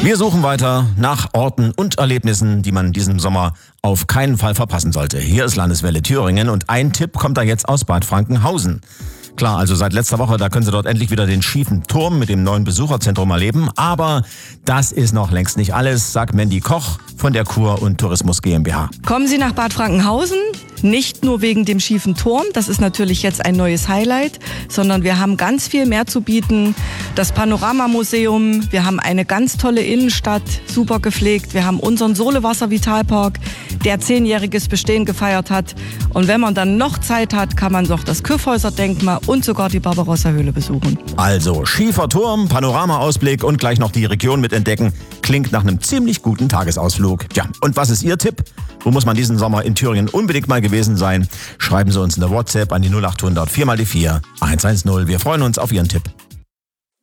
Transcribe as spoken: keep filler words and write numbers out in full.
Wir suchen weiter nach Orten und Erlebnissen, die man diesen Sommer auf keinen Fall verpassen sollte. Hier ist Landeswelle Thüringen und ein Tipp kommt da jetzt aus Bad Frankenhausen. Klar, also seit letzter Woche, da können Sie dort endlich wieder den schiefen Turm mit dem neuen Besucherzentrum erleben. Aber das ist noch längst nicht alles, sagt Mandy Koch von der Kur und Tourismus GmbH. Kommen Sie nach Bad Frankenhausen, nicht nur wegen dem schiefen Turm, das ist natürlich jetzt ein neues Highlight, sondern wir haben ganz viel mehr zu bieten. Das Panoramamuseum, wir haben eine ganz tolle Innenstadt, super gepflegt. Wir haben unseren Solewasser Vitalpark, der zehnjähriges Bestehen gefeiert hat. Und wenn man dann noch Zeit hat, kann man noch das Kyffhäuser-Denkmal und sogar die Barbarossa-Höhle besuchen. Also schiefer Turm, Panoramaausblick und gleich noch die Region mitentdecken. Klingt nach einem ziemlich guten Tagesausflug. Tja, und was ist Ihr Tipp? Wo muss man diesen Sommer in Thüringen unbedingt mal gewesen sein? Schreiben Sie uns eine WhatsApp an die null acht hundert vier mal die vier eins eins null. Wir freuen uns auf Ihren Tipp.